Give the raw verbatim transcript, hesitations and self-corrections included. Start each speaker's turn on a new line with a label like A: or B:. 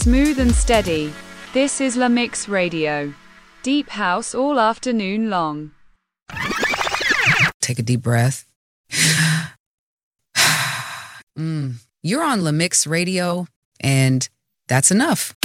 A: Smooth and steady. This is La Mix Radio. Deep house all afternoon long.
B: Take a deep breath. mm. You're on La Mix Radio, and that's enough.